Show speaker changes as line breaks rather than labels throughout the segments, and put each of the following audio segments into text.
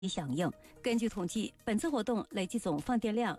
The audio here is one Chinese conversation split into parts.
响应。根据统计，本次活动累计总放电量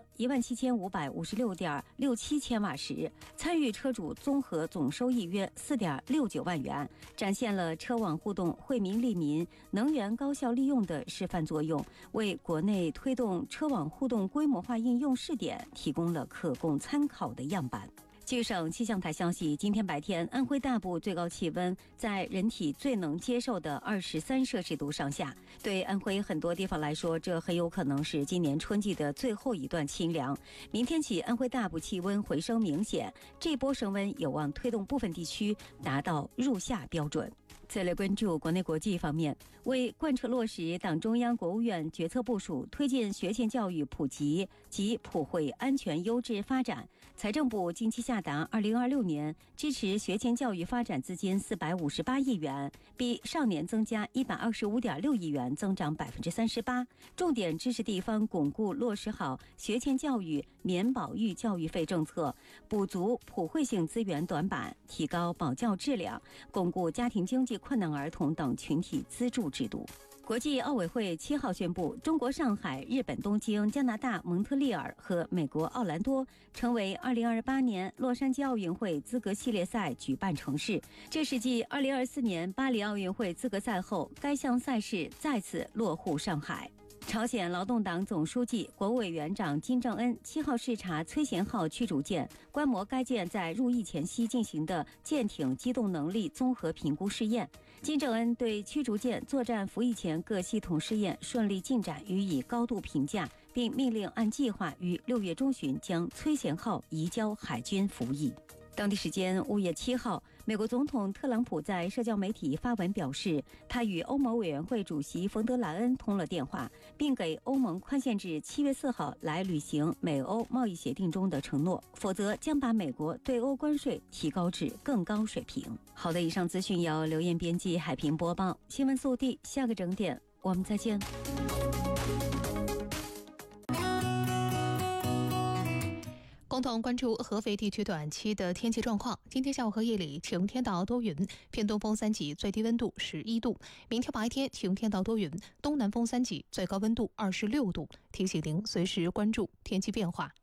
17556.67千瓦时，参与车主综合总收益约4.69万元，展现了车网互动惠民利民、能源高效利用的示范作用，为国内推动车网互动规模化应用试点提供了可供参考的样板。据省气象台消息，今天白天，安徽大部最高气温在人体最能接受的23摄氏度上下。对安徽很多地方来说，这很有可能是今年春季的最后一段清凉。明天起，安徽大部气温回升明显，这波升温有望推动部分地区达到入夏标准。再来关注国内国际方面，为贯彻落实党中央、国务院决策部署，推进学前教育普及及普惠安全优质发展，财政部近期下达2026年支持学前教育发展资金458亿元，比上年增加125.6亿元，增长38%，重点支持地方巩固落实好学前教育免保育教育费政策，补足普惠性资源短板，提高保教质量，巩固家庭经济困难儿童等群体资助制度。国际奥委会7号宣布，中国上海、日本东京、加拿大蒙特利尔和美国奥兰多成为2028年洛杉矶奥运会资格系列赛举办城市。这是继2024年巴黎奥运会资格赛后，该项赛事再次落户上海。朝鲜劳动党总书记、国务委员长金正恩7号视察崔贤号驱逐舰，观摩该舰在入役前夕进行的舰艇机动能力综合评估试验。金正恩对驱逐舰作战服役前各系统试验顺利进展予以高度评价，并命令按计划于6月中旬将崔贤号移交海军服役。当地时间5月7号，美国总统特朗普在社交媒体发文表示，他与欧盟委员会主席冯德莱恩通了电话，并给欧盟宽限至7月4号来履行美欧贸易协定中的承诺，否则将把美国对欧关税提高至更高水平。好的，以上资讯由刘燕编辑，海平播报。新闻速递，下个整点我们再见。
共同关注合肥地区短期的天气状况。今天下午和夜里晴天到多云，偏东风3级，最低温度11度。明天白天晴天到多云，东南风3级，最高温度26度。提醒您随时关注天气变化。